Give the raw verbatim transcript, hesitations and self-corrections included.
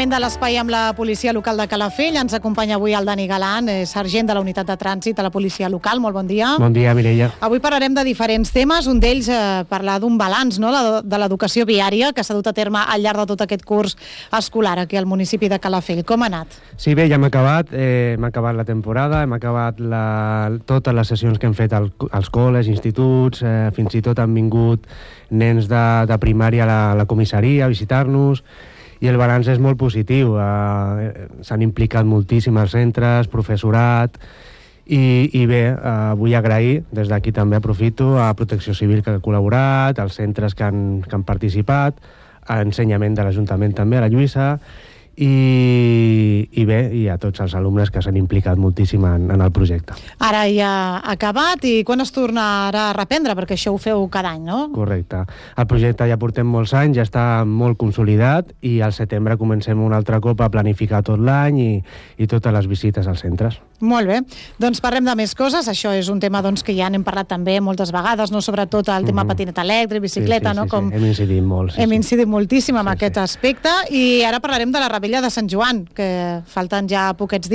moment de l'espai amb la policia local de Calafell. Ens acompanya avui el Dani Galan, sergent de la unitat de trànsit de la policia local. Molt bon dia. Bon dia, Mireia. Avui parlarem de diferents temes. Un d'ells, eh, parlar d'un balanç, no?, de l'educació viària que s'ha dut a terme al llarg de tot aquest curs escolar aquí al municipi de Calafell. Com ha anat? Sí, bé, ja hem acabat. Eh, hem acabat la temporada, hem acabat la, totes les sessions que hem fet al, als col·les, instituts, eh, fins i tot han vingut nens de, de primària a la, a la comissaria a visitar-nos, i el balanç és molt positiu. Eh, s'han implicat moltíssim els centres, professorat, i, i bé, eh, vull agrair, des d'aquí també aprofito, a Protecció Civil que ha col·laborat, als centres que han, que han participat, a ensenyament de l'Ajuntament també, a la Lluïsa, i, i bé, i a tots els alumnes que s'han implicat moltíssim en, en el projecte. Ara ja ha acabat, i quan es tornarà a reprendre? Perquè això ho feu cada any, no? Correcte. El projecte ja portem molts anys, ja està molt consolidat, i al setembre comencem un altre cop a planificar tot l'any i, i totes les visites als centres. Molt bé. Doncs parlem de més coses. Això és un tema doncs, que ja n'hem parlat també moltes vegades, no? Sobretot el tema mm-hmm. patineta elèctric, bicicleta, sí, sí, no? Sí, Com... sí. Hem incidit molt. Sí, Hem sí. incidit moltíssim en sí, aquest sí. aspecte, i ara parlarem de la Rebella de Sant Joan, que falten ja poquets dies